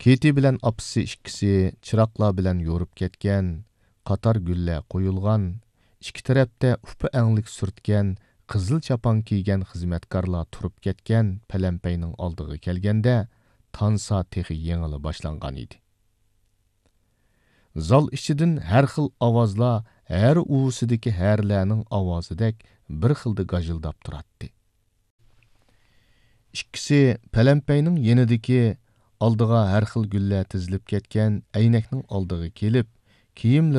Keti bilan apisi ikkisi chiroqlar bilan yo'rib ketgan, qator gullar qo'yilgan, ikki tarafda upi anglik surtgan, qizil chapon kiygan xizmatkorlar turib ketgan palampayning oldiga kelganda, tansa texi yengili boshlangan edi. Zal ichidan har xil ovozlar, har uvusidagi harlarning ovozidek bir xilda gajildab turardi. İkkisi palampayning yenidagi oldiga har xil gullar tizilib ketgan aynakning oldiga kelib, kiyimlari